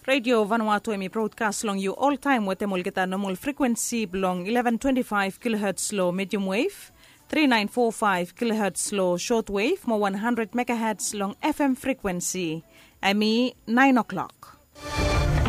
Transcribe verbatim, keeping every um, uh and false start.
Radio Vanuatu emi broadcast long you all time watemol kita normal frequency long eleven twenty-five kilohertz low medium wave, thirty-nine forty-five kilohertz low short wave, mo one hundred megahertz long F M frequency. Emi nine o'clock.